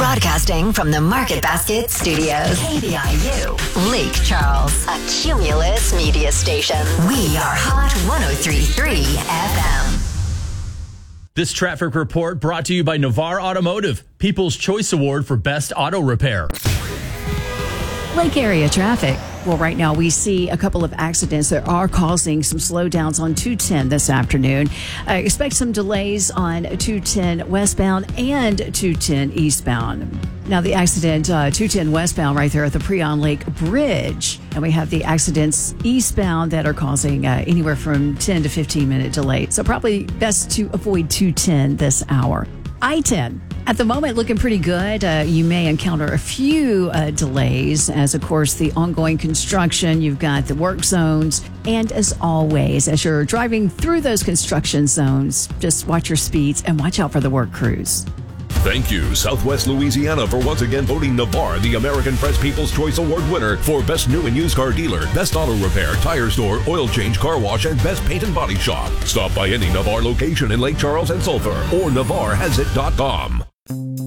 Broadcasting from the Market Basket Studios. KBIU, Lake Charles, a Cumulus media station. We are Hot 103.3 FM. This traffic report brought to you by Navarre Automotive, People's Choice Award for Best Auto Repair. Lake area traffic. Well, right now we see a couple of accidents that are causing some slowdowns on 210 this afternoon. Expect some delays on 210 westbound and 210 eastbound. Now, the accident 210 westbound right there at the Preon Lake Bridge. And we have the accidents eastbound that are causing anywhere from 10 to 15 minute delay. So probably best to avoid 210 this hour. I-10. At the moment, looking pretty good. You may encounter a few delays as, of course, the ongoing construction. You've got the work zones. And as always, as you're driving through those construction zones, just watch your speeds and watch out for the work crews. Thank you, Southwest Louisiana, for once again voting Navarre the American Press People's Choice Award winner for Best New and Used Car Dealer, Best Auto Repair, Tire Store, Oil Change, Car Wash, and Best Paint and Body Shop. Stop by any Navarre location in Lake Charles and Sulphur or NavarreHasIt.com.